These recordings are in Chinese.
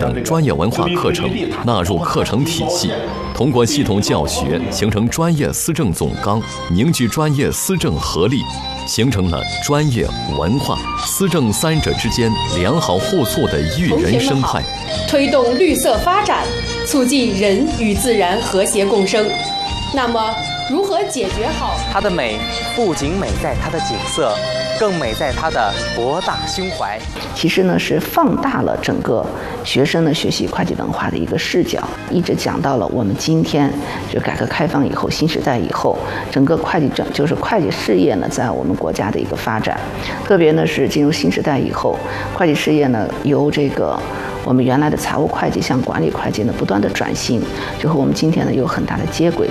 等专业文化课程纳入课程体系，通过系统教学形成专业思政总纲，凝聚专业思政合力，形成了专业、文化、思政三者之间良好互促的育人生态， 推动绿色发展，促进人与自然和谐共生。那么，如何解决好它的美？不仅美在它的景色，更美在它的博大胸怀。 其实呢，是放大了整个学生的学习会计文化的一个视角，一直讲到了我们今天就改革开放以后、新时代以后，整个会计事业呢，在我们国家的一个发展，特别呢是进入新时代以后，会计事业呢由我们原来的财务会计向管理会计呢不断的转型，就和我们今天呢有很大的接轨。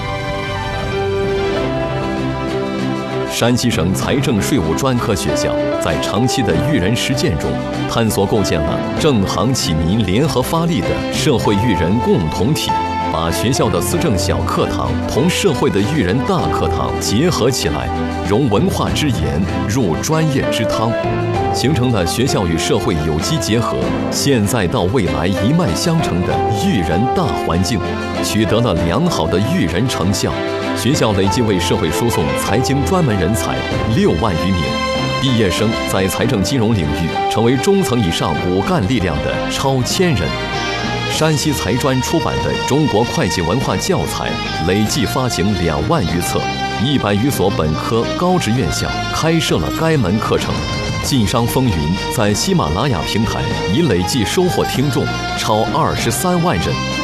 山西省财政税务专科学校在长期的育人实践中，探索构建了政行启民联合发力的社会育人共同体，把学校的思政小课堂同社会的育人大课堂结合起来，融文化之言入专业之汤，形成了学校与社会有机结合、现在到未来一脉相承的育人大环境，取得了良好的育人成效。学校累计为社会输送财经专门人才6万余名，毕业生在财政金融领域成为中层以上骨干力量的超1000人。山西财专出版的中国会计文化教材累计发行2万余册，100余所本科高职院校开设了该门课程。晋商风云在喜马拉雅平台已累计收获听众超23万人。